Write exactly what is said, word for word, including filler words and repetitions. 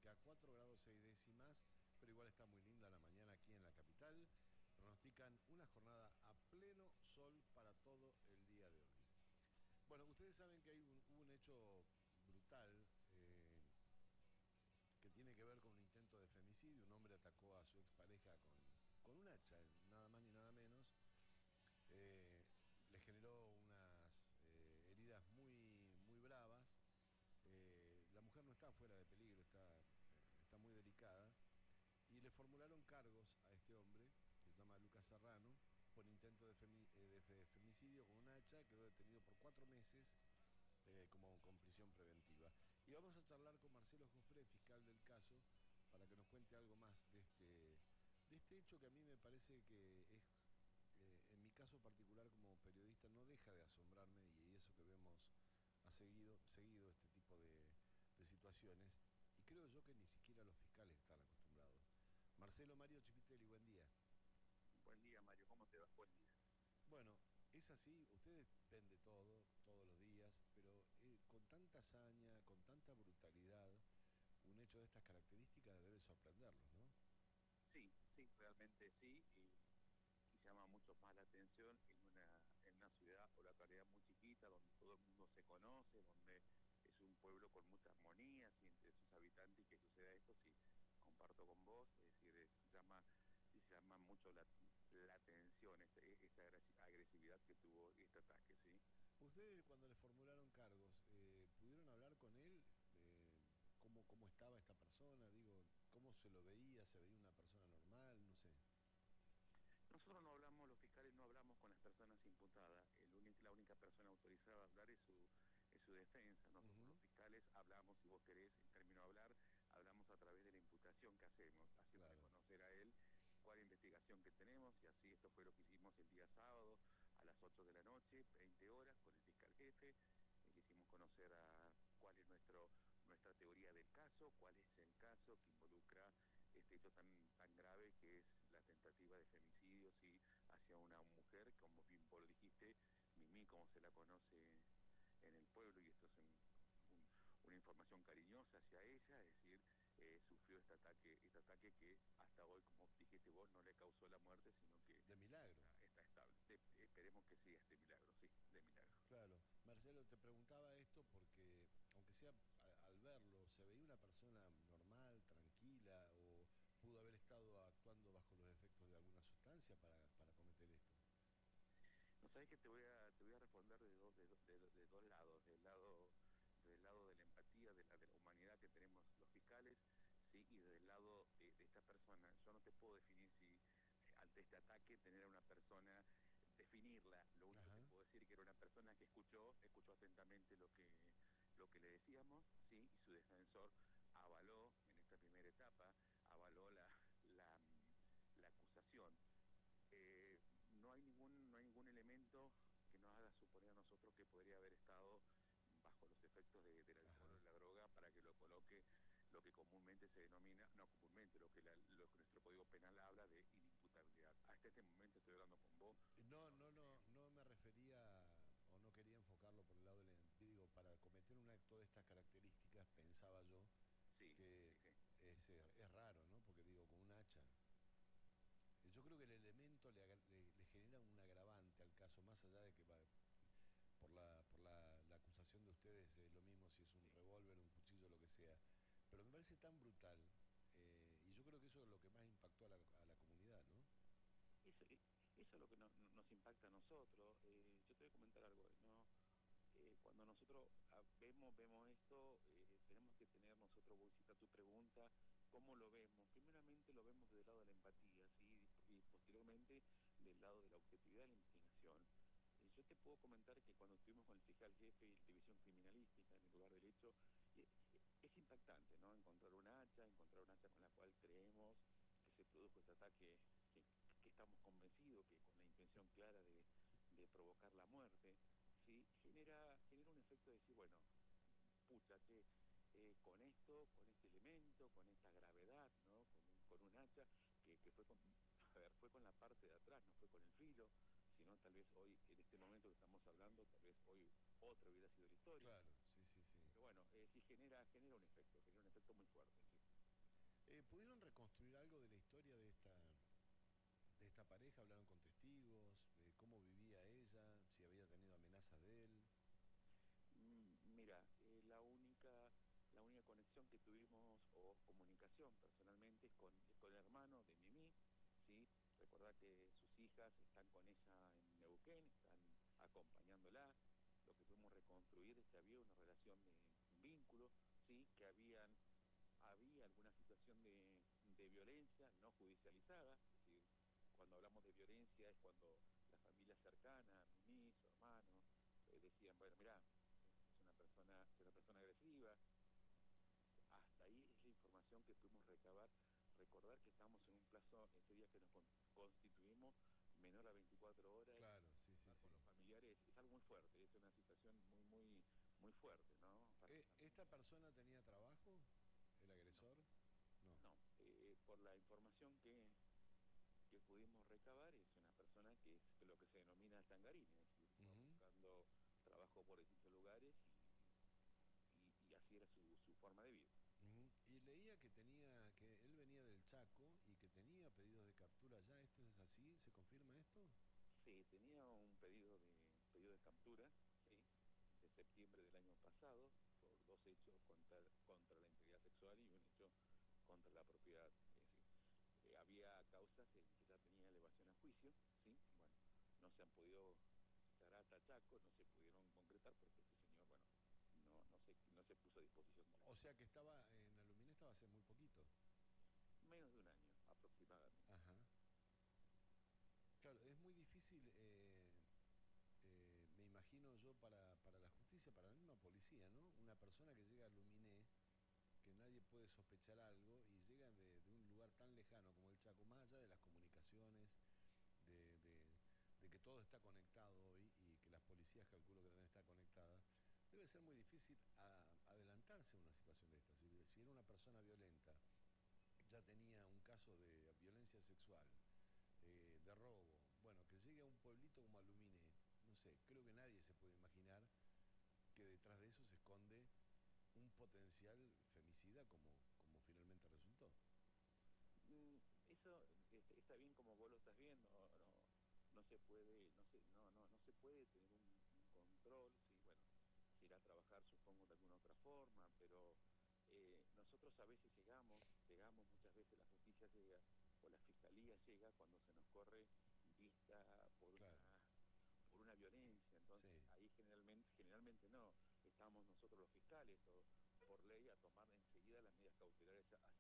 térmica cuatro grados seis décimas, pero igual está muy linda la mañana aquí en la capital. Pronostican una jornada a pleno sol para todo el día de hoy. Bueno, ustedes saben que hay un, hubo un hecho brutal eh, que tiene que ver con un intento de femicidio. Un hombre atacó a su expareja con, con un hacha, nada más ni nada menos. Eh, le generó unas eh, heridas muy, muy bravas. Eh, la mujer no está fuera de peligro, está, eh, está muy delicada. Y le formularon cargos a este hombre, que se llama Lucas Serrano, por intento de, femi eh, de fe femicidio con un hacha. Quedó detenido por cuatro meses eh, como con prisión preventiva. Y vamos a charlar con Marcelo Jofré, fiscal del caso, para que nos cuente algo más de este, de este hecho que a mí me parece que es, eh, en mi caso particular como periodista, no deja de asombrarme, y eso que vemos ha seguido, seguido este tipo de, de situaciones, y creo yo que ni siquiera los fiscales están acostumbrados. Marcelo, Mario Chipitelli, buen día. Buen día, Mario. ¿Cómo te va? Buen día. Bueno, es así, ustedes ven de todo, todos los días, pero eh, con tanta hazaña, con tanta brutalidad, un hecho de estas características debe sorprenderlos, ¿no? Sí, sí, realmente sí. Y, y llama mucho más la atención en una, en una ciudad o localidad muy chiquita, donde todo el mundo se conoce, donde es un pueblo con mucha armonía, y entre sus habitantes, y que suceda esto, sí, comparto con vos. Es decir, eh, llama, sí, llama mucho la, la atención este, esta agresividad que tuvo este ataque, ¿sí? Ustedes cuando le formularon cargos, eh, ¿pudieron hablar con él? Eh, ¿cómo, ¿Cómo estaba esta persona? Digo, ¿cómo se lo veía? ¿Se veía una persona normal? No sé. Nosotros no hablamos, los fiscales no hablamos con las personas imputadas. El único, la única persona autorizada a hablar es su, es su defensa. Nosotros Ujú. los fiscales hablamos, si vos querés, en término de hablar, hablamos a través de la imputación que hacemos, haciéndole Claro. conocer a él cuál investigación que tenemos, y así esto fue lo que hicimos el día sábado a las ocho de la noche, veinte horas, con el fiscal jefe. Eh, le hicimos conocer a cuál es nuestro, nuestra teoría del caso, cuál es el caso que involucra este hecho tan tan grave, que es la tentativa de femicidio, sí, hacia una mujer, como bien vos lo dijiste, Mimi, como se la conoce en el pueblo, y esto es un, un, una información cariñosa hacia ella. Es decir, eh, sufrió este ataque, este ataque que hasta hoy, como dijiste vos, no le causó la muerte, sino que De milagro. está, está estable. De, esperemos que siga este milagro, sí, de milagro. Claro. Marcelo, te preguntaba esto porque, aunque sea a- al verlo, ¿se veía una persona normal, tranquila, o pudo haber estado actuando bajo los efectos de alguna sustancia para, para cometer esto? No sabes que te voy a te voy a responder de dos de, de, de dos lados, del lado del lado de la empatía, de la de la humanidad que tenemos los fiscales, sí, y del lado de, de esta persona. Yo no te puedo definir si eh, ante este ataque tener a una persona, definirla. Lo único que Ajá. te puedo decir es que era una persona que escuchó escuchó atentamente lo que lo que le decíamos, sí, y su defensor avaló en esta primera etapa, avaló la la, la acusación. Eh, no hay ningún no hay ningún elemento que nos haga suponer a nosotros que podría haber estado bajo los efectos de, del alcohol o Ajá. de la droga para que lo coloque lo que comúnmente se denomina, no comúnmente, lo que, la, lo que nuestro Código Penal habla de inimputabilidad. Hasta este momento estoy hablando con vos, No, no lo no, no, tenemos. no me refería o no quería enfocarlo por el lado del... Digo, para cometer un acto de estas características, pensaba yo Sí, que sí, sí. es, es raro, ¿no? Porque digo, con un hacha. Yo creo que el elemento le, le, le genera un agravante al caso, más allá de que va, por la, por la, la acusación de ustedes es lo mismo si es un Sí. revólver, un cuchillo, lo que sea. Pero me parece tan brutal, eh, y yo creo que eso es lo que más impactó a la, a la comunidad, ¿no? Eso, eh, eso es lo que no, no, nos impacta a nosotros. Eh, yo te voy a comentar algo, ¿no? Eh, cuando nosotros ah, vemos vemos esto, eh, tenemos que tener nosotros, bolsita, tu pregunta, ¿cómo lo vemos? Primeramente lo vemos desde el lado de la empatía, ¿sí? Y, y posteriormente del lado de la objetividad de la investigación. Eh, yo te puedo comentar que cuando estuvimos con el fiscal jefe y la división criminalística en el lugar del hecho, eh, eh, es impactante, ¿no? Encontrar un hacha, encontrar un hacha con la cual creemos que se produjo este ataque, que, que estamos convencidos que con la intención clara de, de provocar la muerte. Sí, genera, genera un efecto de decir, bueno, pucha, que eh, con esto, con este elemento, con esta gravedad, ¿no? Con un, con un hacha, que, que fue con, a ver, fue con la parte de atrás, no fue con el filo, sino tal vez hoy, en este momento que estamos hablando, tal vez hoy otra hubiera sido la historia. Claro, sí, sí, sí. Pero bueno, eh, sí genera, genera un efecto, genera un efecto muy fuerte, sí. Eh, ¿pudieron reconstruir algo de la historia de esta, de esta pareja? ¿Hablaron con testigos? Eh, ¿Cómo vivía ella? ¿Si había tenido amenazas de él? Mm, Mira, eh, la única la única conexión que tuvimos o comunicación personalmente es con, es con el hermano de Mimi, ¿sí? Recordá que sus hijas están con ella en Neuquén, están acompañándola. Lo que pudimos reconstruir es que había una relación de un vínculo, ¿sí? Que habían había alguna situación de, de violencia no judicializada, es decir, cuando hablamos de violencia es cuando la familia cercana, Mimi, su hermano, eh, decían, bueno, mirá, es una persona, es una persona agresiva. Hasta ahí es la información que pudimos recabar. Recordar que estamos en un plazo, ese día que nos con, constituimos, menor a veinticuatro horas, Claro, sí, sí, estar sí. con los familiares, es algo muy fuerte, es una situación muy, muy, muy fuerte, ¿no? Para la Eh, ¿Esta familia. persona tenía trabajo? ¿El No, agresor? No. no. Eh, por la información que, que pudimos recabar, es una persona que es lo que se denomina tangarina, es decir, va Ujú, buscando trabajo por distintos lugares y, y, y así era su, su forma de vida. ujú. Y leía que tenía, que él venía del Chaco y que tenía pedidos de captura ya. ¿Esto es así? ¿Se confirma esto? Sí, tenía un pedido de pedido de captura, sí, de septiembre del año pasado por dos hechos contra contra la integridad sexual y un hecho contra la propiedad. Es decir, eh, había causas en que ya tenía elevación a juicio, sí, y bueno, no se han podido llegar hasta Chaco, no se pudieron concretar porque este señor, bueno, no no se no se puso a disposición de la O sea justicia. que estaba en Aluminé, estaba hace muy poquito. Menos de un año aproximadamente. Ajá. Claro, es muy difícil, eh, eh, me imagino yo, para, para la justicia, para la misma policía, ¿no? Una persona que llega a Luminé, que nadie puede sospechar algo, y llegan de, de un lugar tan lejano como el Chaco, más allá de las comunicaciones, de, de- de que todo está conectado hoy y que las policías calculo que deben estar conectadas, debe ser muy difícil a- adelantarse a una situación de esta. Si, si era una persona violenta, ya tenía un caso de violencia sexual, eh, de robo, bueno, que llegue a un pueblito como Aluminé, no sé, creo que nadie se puede imaginar que detrás de eso se esconde un potencial femicida como, como finalmente resultó. Mm, Eso este, está bien como vos lo estás viendo, no, no, no se puede, no se, no, no, no se puede tener un, un control, sí, bueno, se irá a trabajar supongo de alguna otra forma, pero eh, nosotros a veces llegamos, llegamos muchas veces, la justicia llega o la fiscalía llega cuando se nos corre vista por Claro, una por una violencia, entonces sí. ahí generalmente generalmente no, estamos nosotros los fiscales o por ley a tomar enseguida las medidas cautelares